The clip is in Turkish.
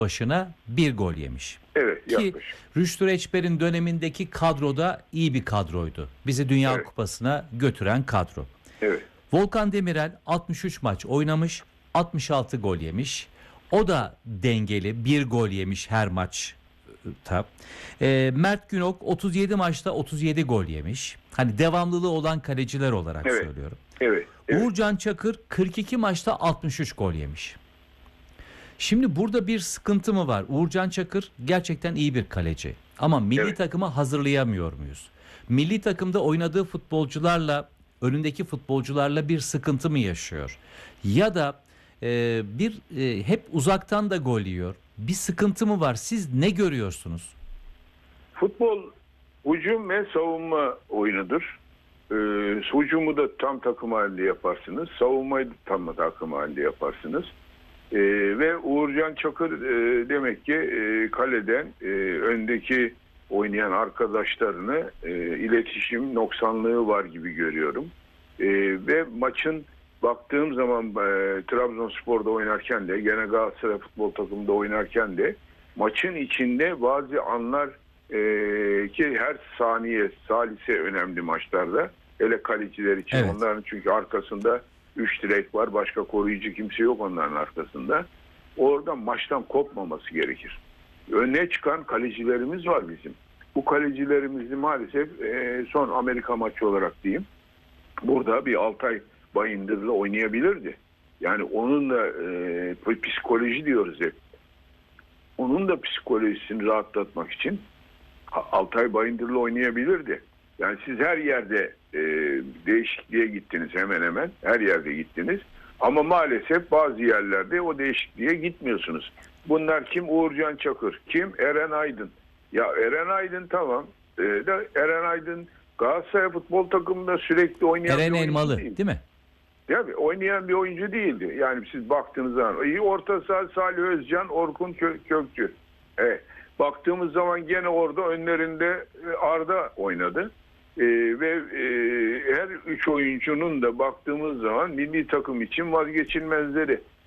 başına bir gol yemiş. Evet, Ki yaklaşık. Rüştü Reçber'in dönemindeki kadroda iyi bir kadroydu. Bizi Dünya Evet. Kupası'na götüren kadro. Evet. Volkan Demirel 63 maç oynamış, 66 gol yemiş. O da dengeli, bir gol yemiş her maç. Mert Günok 37 maçta 37 gol yemiş. Hani devamlılığı olan kaleciler olarak Evet. söylüyorum. Evet. Evet. Uğurcan Çakır 42 maçta 63 gol yemiş. Şimdi burada bir sıkıntı mı var? Uğurcan Çakır gerçekten iyi bir kaleci. Ama milli Evet. takıma hazırlayamıyor muyuz? Milli takımda oynadığı futbolcularla, önündeki futbolcularla bir sıkıntı mı yaşıyor? Ya da hep uzaktan da gol yiyor. Bir sıkıntı mı var? Siz ne görüyorsunuz? Futbol hücum ve savunma oyunudur. Hücumu da tam takım halinde yaparsınız. Savunmayı da tam takım halinde yaparsınız. Ve Uğurcan Çakır demek ki kaleden öndeki oynayan arkadaşlarını iletişim noksanlığı var gibi görüyorum. Ve maçın baktığım zaman Trabzonspor'da oynarken de gene Galatasaray futbol takımında oynarken de maçın içinde bazı anlar ki her saniye salise önemli maçlarda. Hele kaleciler için. Evet. Onların çünkü arkasında 3 direk var. Başka koruyucu kimse yok onların arkasında. Orada maçtan kopmaması gerekir. Öne çıkan kalecilerimiz var bizim. Bu kalecilerimizi maalesef son Amerika maçı olarak diyeyim. Burada bir Altay Bayındır'la oynayabilirdi. Yani onun da psikoloji diyoruz hep. Onun da psikolojisini rahatlatmak için Altay Bayındır'la oynayabilirdi. Yani siz her yerde değişikliğe gittiniz, hemen hemen her yerde gittiniz. Ama maalesef bazı yerlerde o değişikliğe gitmiyorsunuz. Bunlar kim? Uğurcan Çakır. Kim? Eren Aydın. Ya Eren Aydın tamam. Eren Aydın Galatasaray futbol takımında sürekli oynayan Eren bir oyuncu Elmalı değil. değil mi? Tabii oynayan bir oyuncu değildi. Yani siz baktığınız zaman iyi orta saha Salih Özcan, Orkun Kökçü. Evet. Baktığımız zaman gene orada önlerinde Arda oynadı. Ve her üç oyuncunun da baktığımız zaman milli takım için vazgeçilmezleri.